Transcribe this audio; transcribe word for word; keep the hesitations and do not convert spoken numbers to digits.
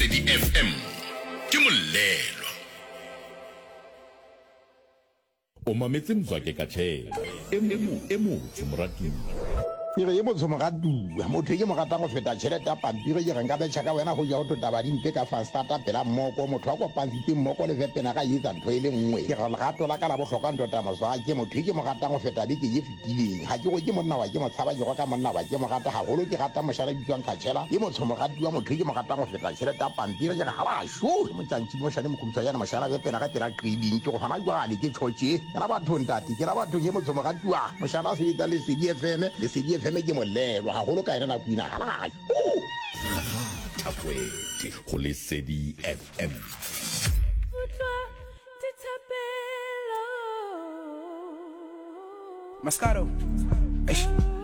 Lesedi F M ke molelo o mametse Mzwake Kathela e mo e mo tsumratini Ire ye motho mo gatua motho ke mo gata go feta tšhelete ya pampiri ke renka betšha ka wena go ja go tota badimpe ka fa starta pela mmoko motho wa kopantse mmoko le vepena ga yetsa ntho ile nngwe ke ga legato la ka la botlhokwa ntota maswa ke motho ke mo gata go feta beke ye fetileng ga ke go ke monna wa ke mo tshaba ke go ka monna wa ke mo gata gagolo ke gata mošala bitswang Khatshela ke motho mo gatua motho ke mo gata go feta tšhelete ya pampiri ke ga ba sho mo tsantsi mo šale mo khumtsa yana mošala vepena ga tira qeding ke go fana jwale ke tshotse ke ra batho ntati ke ra batho ye motho mo gatua mošala se ita le C D F M le C D F M ke molelo ga golo ka ena na kuina ga Tapwe go Lesedi F M Moscato.